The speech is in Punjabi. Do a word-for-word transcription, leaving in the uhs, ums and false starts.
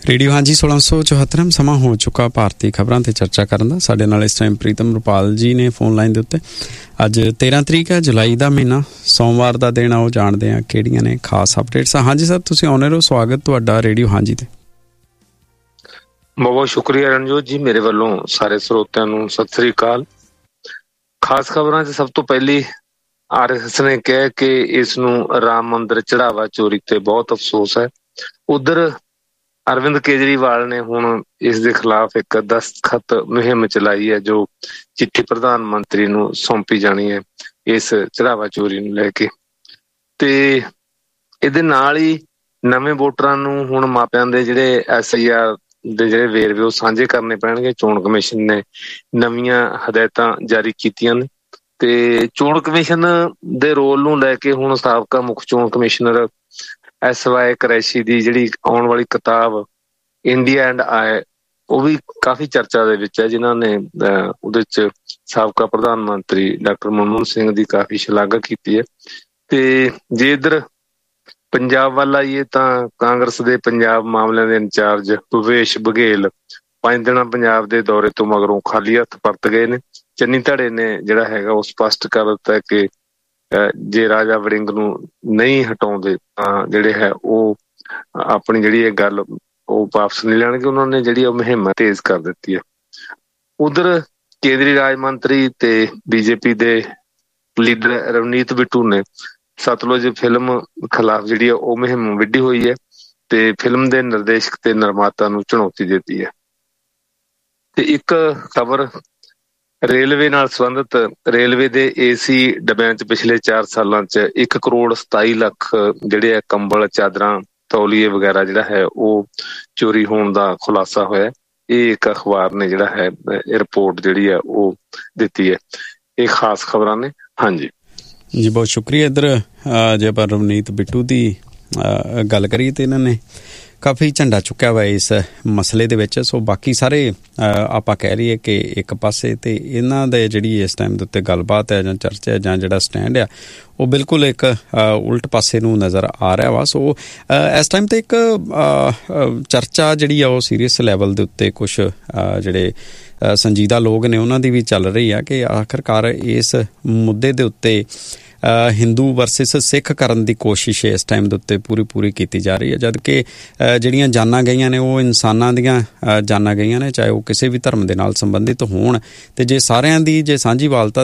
ਰੇਡੀਓ ਹਾਂਜੀ ਸੋਲਾਂ ਸੌ ਚੁਹੱਤਰਵਾਂ ਸਮਾਂ ਹੋ ਚੁੱਕਾ ਭਾਰਤੀ ਖਬਰਾਂ 'ਤੇ ਚਰਚਾ ਕਰਨ ਦਾ। ਸਾਡੇ ਨਾਲ ਇਸ ਟਾਈਮ ਪ੍ਰੀਤਮ ਰੁਪਾਲ ਜੀ ਨੇ ਫੋਨ ਲਾਈਨ ਦੇ ਉੱਤੇ। ਅੱਜ ਤੇਰਾਂ ਤਰੀਕ ਹੈ ਜੁਲਾਈ ਦਾ ਮਹੀਨਾ, ਸੋਮਵਾਰ ਦਾ ਦਿਨ। ਆਓ ਜਾਣਦੇ ਹਾਂ ਕਿਹੜੀਆਂ ਨੇ ਖਾਸ ਅਪਡੇਟਸ। ਹਾਂਜੀ ਸਰ, ਤੁਸੀਂ ਆਉਣੇ ਰਹੋ। ਸਵਾਗਤ ਤੁਹਾਡਾ ਰੇਡੀਓ ਹਾਂਜੀ 'ਤੇ। ਬਹੁਤ ਬਹੁਤ ਸ਼ੁਕਰੀਆ ਰਣਜੋਤ ਜੀ, ਮੇਰੇ ਵੱਲੋਂ ਸਾਰੇ ਸਰੋਤਿਆਂ ਨੂੰ ਸਤਿ ਸ੍ਰੀ ਅਕਾਲ। ਖਾਸ ਖਬਰਾਂ 'ਚ ਸਭ ਤੋਂ ਪਹਿਲੀ ਆਰ ਐਸ ਐਸ ਨੇ ਕਿਹਾ ਕਿ ਇਸ ਨੂੰ ਰਾਮ ਮੰਦਿਰ ਚੜਾਵਾ ਚੋਰੀ ਤੇ ਬਹੁਤ ਅਫਸੋਸ ਹੈ। ਉਧਰ ਅਰਵਿੰਦ ਕੇਜਰੀਵਾਲ ਨੇ ਹੁਣ ਇਸ ਦੇ ਖਿਲਾਫ ਇੱਕ ਦਸਤਖਤ ਮੁਹਿੰਮ ਚਲਾਈ ਹੈ, ਜੋ ਚਿੱਠੀ ਪ੍ਰਧਾਨ ਮੰਤਰੀ ਨੂੰ ਸੌਂਪੀ ਜਾਣੀ ਹੈ ਇਸ ਚੜਾਵਾ ਚੋਰੀ ਨੂੰ ਲੈ ਕੇ। ਤੇ ਇਹਦੇ ਨਾਲ ਹੀ ਨਵੇਂ ਵੋਟਰਾਂ ਨੂੰ ਹੁਣ ਮਾਪਿਆਂ ਦੇ ਜਿਹੜੇ ਐਸ ਆਈ ਆਰ ਦੇ ਜਿਹੜੇ ਵੇਰਵੇ ਉਹ ਸਾਂਝੇ ਕਰਨੇ ਪੈਣਗੇ। ਚੋਣ ਕਮਿਸ਼ਨ ਨੇ ਨਵੀਆਂ ਹਦਾਇਤਾਂ ਜਾਰੀ ਕੀਤੀਆਂ ਨੇ ਤੇ ਚੋਣ ਕਮਿਸ਼ਨ ਦੇ ਰੋਲ ਨੂੰ ਲੈ ਕੇ ਹੁਣ ਸਾਬਕਾ ਮੁੱਖ ਚੋਣ ਕਮਿਸ਼ਨਰ ਐਸ ਵਾਈ ਕੁਰੈਸ਼ੀ ਦੀ ਜਿਹੜੀ ਆਉਣ ਵਾਲੀ ਕਿਤਾਬ ਇੰਡੀਆ ਐਂਡ ਆਈ, ਉਹ ਵੀ ਕਾਫੀ ਚਰਚਾ ਦੇ ਵਿੱਚ ਹੈ, ਜਿਨ੍ਹਾਂ ਨੇ ਅਹ ਉਹਦੇ ਚ ਸਾਬਕਾ ਪ੍ਰਧਾਨ ਮੰਤਰੀ ਡਾਕਟਰ ਮਨਮੋਹਨ ਸਿੰਘ ਦੀ ਕਾਫੀ ਸ਼ਲਾਘਾ ਕੀਤੀ ਹੈ। ਤੇ ਜੇ ਇੱਧਰ ਪੰਜਾਬ ਵੱਲ ਆਈਏ ਤਾਂ ਕਾਂਗਰਸ ਦੇ ਪੰਜਾਬ ਮਾਮਲਿਆਂ ਦੇ ਇੰਚਾਰਜ ਭੁਪੇਸ਼ ਬਘੇਲ ਪੰਜ ਦਿਨਾਂ ਪੰਜਾਬ ਦੇ ਦੌਰੇ ਤੋਂ ਮਗਰੋਂ ਖਾਲੀ ਹੱਥ ਪਰਤ ਗਏ ਨੇ। ਚੰਨੀ ਧੜੇ ਨੇ ਜਿਹੜਾ ਹੈਗਾ ਉਹ ਸਪਸ਼ਟ ਕਰ ਦਿੱਤਾ ਕਿ ਜੇ ਰਾਜਾ ਵੜਿੰਗ ਨੂੰ ਨਹੀਂ ਹਟਾਉਂਦੇ ਤਾਂ ਜਿਹੜੇ ਹੈ ਉਹ ਆਪਣੀ ਜਿਹੜੀ ਇਹ ਗੱਲ ਉਹ ਵਾਪਸ ਨਹੀਂ ਲੈਣਗੇ। ਉਹਨਾਂ ਨੇ ਜਿਹੜੀ ਉਹ ਮੁਹਿੰਮ ਤੇਜ਼ ਕਰ ਦਿੱਤੀ ਹੈ। ਉਧਰ ਕੇਂਦਰੀ ਰਾਜ ਮੰਤਰੀ ਤੇ ਬੀਜੇਪੀ ਦੇ ਲੀਡਰ ਰਵਨੀਤ ਬਿੱਟੂ ਨੇ ਸਤਲੁਜ ਫਿਲਮ ਖਿਲਾਫ ਜਿਹੜੀ ਆ ਉਹ ਮੁਹਿੰਮ ਵਿੱਢੀ ਹੋਈ ਹੈ ਤੇ ਫਿਲਮ ਦੇ ਨਿਰਦੇਸ਼ਕ ਤੇ ਨਿਰਮਾਤਾ ਨੂੰ ਚੁਣੌਤੀ ਦਿੱਤੀ ਹੈ। ਤੇ ਇੱਕ ਖਬਰ ਰੇਲਵੇ ਨਾਲ ਸੰਬੰਧਿਤ। ਰੇਲਵੇ ਦੇ ਏਸੀ ਡੱਬਿਆਂ ਚ ਪਿਛਲੇ ਚਾਰ ਸਾਲਾਂ ਚ ਇੱਕ ਕਰੋੜ ਸਤਾਈ ਲੱਖ ਜਿਹੜੇ ਆ ਕੰਬਲ, ਚਾਦਰਾਂ, ਤੌਲੀਏ ਵਗੈਰਾ ਜਿਹੜਾ ਹੈ ਉਹ ਚੋਰੀ ਹੋਣ ਦਾ ਖੁਲਾਸਾ ਹੋਇਆ। ਇਹ ਇੱਕ ਅਖਬਾਰ ਨੇ ਜਿਹੜਾ ਹੈ ਰਿਪੋਰਟ ਜਿਹੜੀ ਆ ਉਹ ਦਿੱਤੀ ਹੈ। ਇਹ ਖਾਸ ਖਬਰਾਂ ਨੇ। ਹਾਂਜੀ ਜੀ, ਬਹੁਤ ਸ਼ੁਕਰੀਆ। ਇੱਧਰ ਜੇ ਆਪਾਂ ਰਵਨੀਤ ਬਿੱਟੂ ਦੀ ਗੱਲ ਕਰੀਏ ਤਾਂ ਇਹਨਾਂ ਨੇ ਕਾਫੀ ਝੰਡਾ ਚੁੱਕਿਆ ਵਾ ਇਸ ਮਸਲੇ ਦੇ ਵਿੱਚ। ਸੋ ਬਾਕੀ ਸਾਰੇ ਆਪਾਂ ਕਹਿ ਰਹੀਏ ਕਿ ਇੱਕ ਪਾਸੇ ਤੇ ਇਹਨਾਂ ਦੇ ਜਿਹੜੀ ਇਸ ਟਾਈਮ ਦੇ ਉੱਤੇ ਗੱਲਬਾਤ ਹੈ ਜਾਂ ਚਰਚਾ ਹੈ ਜਾਂ ਜਿਹੜਾ ਸਟੈਂਡ ਆ ਉਹ ਬਿਲਕੁਲ ਇੱਕ ਉਲਟ ਪਾਸੇ ਨੂੰ ਨਜ਼ਰ ਆ ਰਿਹਾ ਵਾ। ਸੋ ਇਸ ਟਾਈਮ ਤੇ ਇੱਕ ਚਰਚਾ ਜਿਹੜੀ ਆ ਉਹ ਸੀਰੀਅਸ ਲੈਵਲ ਦੇ ਉੱਤੇ ਕੁਛ ਜਿਹੜੇ ਸੰਜੀਦਾ ਲੋਕ ਨੇ ਉਹਨਾਂ ਦੀ ਵੀ ਚੱਲ ਰਹੀ ਆ ਕਿ ਆਖਿਰਕਾਰ ਇਸ ਮੁੱਦੇ ਦੇ ਉੱਤੇ ਹਿੰਦੂ ਵਰਸਿਸ ਸਿੱਖ ਕਰਨ ਦੀ ਕੋਸ਼ਿਸ਼ ਇਸ ਟਾਈਮ ਦੇ ਉੱਤੇ ਪੂਰੀ ਪੂਰੀ ਕੀਤੀ ਜਾ ਰਹੀ ਹੈ, ਜਦ ਕਿ ਜਿਹੜੀਆਂ ਜਾਨਾਂ ਗਈਆਂ ਨੇ ਉਹ ਇਨਸਾਨਾਂ ਦੀਆਂ ਜਾਨਾਂ ਗਈਆਂ ਨੇ, ਚਾਹੇ ਉਹ ਕਿਸੇ ਵੀ ਧਰਮ ਦੇ ਨਾਲ ਸੰਬੰਧਿਤ ਹੋਣ। ਤੇ ਜੇ ਸਾਰਿਆਂ ਦੀ ਜੇ ਸਾਂਝੀਵਾਲਤਾ